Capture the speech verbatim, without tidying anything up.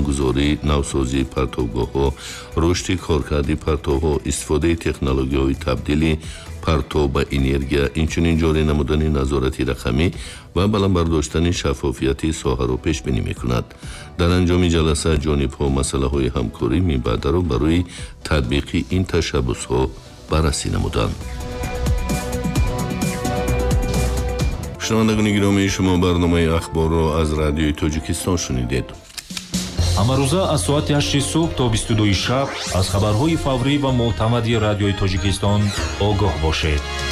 бунёдгузорӣ, навсозии партовгоҳҳо, рушди коркарди партовҳо, истифодаи технологияҳои табдили партов ба энергия, инчунин ҷорӣ намудани назорати рақамӣ ва баландбардоштани шаффофияти соҳаро пешбинӣ мекунад. дар анҷоми ҷаласа ҷонибҳо масъалаҳои ҳамкорӣ мебаъдаро барои татбиқи ин ташаббусҳо баррасӣ намуданд. шунавандагони гиромии шумо барномаи ахборро аз радиои Тоҷикистон шунидед. ҳамарӯза аз соати ҳашти субҳ то бисту дуи шаб аз хабарҳои фаврӣ ва мӯътамади радиои Тоҷикистон огоҳ бошед.